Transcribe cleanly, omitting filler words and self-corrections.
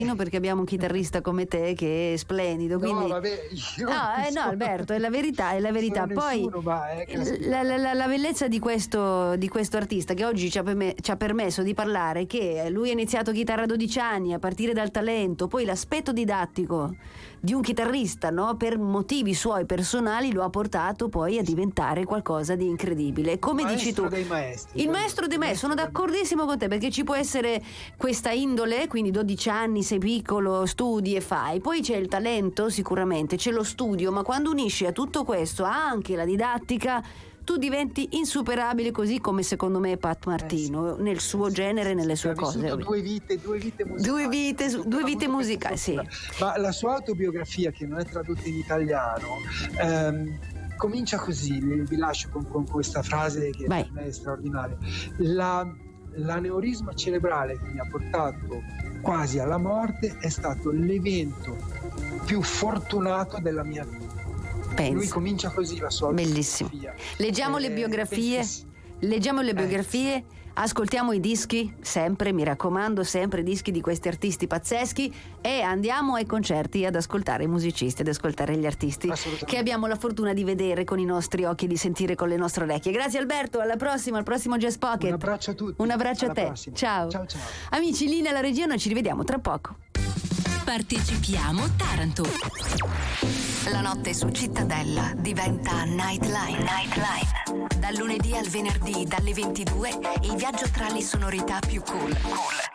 perché abbiamo un chitarrista come te che è splendido, quindi... No, vabbè, no, Alberto, è la verità. Poi la bellezza di questo artista che oggi ci ha permesso di parlare che lui ha iniziato chitarra a 12 anni a partire dal talento, poi l'aspetto didattico di un chitarrista, no, per motivi suoi personali lo ha portato poi a diventare qualcosa di incredibile. Come dici tu, il maestro dei maestri, sono d'accordissimo con te, perché ci può essere questa indole, quindi 12 anni, sei piccolo, studi e fai, poi c'è il talento sicuramente, c'è lo studio, ma quando unisci a tutto questo anche la didattica, tu diventi insuperabile, così come secondo me Pat Martino nel suo genere, nelle sue cose. Due vite musicali. Due vite musicali, sì. Ma la sua autobiografia, che non è tradotta in italiano, comincia così, vi lascio con questa frase che per me è straordinaria. L'aneurisma cerebrale che mi ha portato quasi alla morte è stato l'evento più fortunato della mia vita. Penso. Lui comincia così la sua bellissimo. Leggiamo le biografie, ascoltiamo i dischi, sempre, mi raccomando, sempre dischi di questi artisti pazzeschi, e andiamo ai concerti ad ascoltare i musicisti, ad ascoltare gli artisti che abbiamo la fortuna di vedere con i nostri occhi e di sentire con le nostre orecchie. Grazie Alberto, alla prossima, al prossimo Jazz Pocket. Un abbraccio a tutti. Un abbraccio a te. Prossima. Ciao. Amici, lì nella regia, noi ci rivediamo tra poco. Partecipiamo Taranto. La notte su Cittadella diventa Nightline. Dal lunedì al venerdì dalle 22 il viaggio tra le sonorità più cool.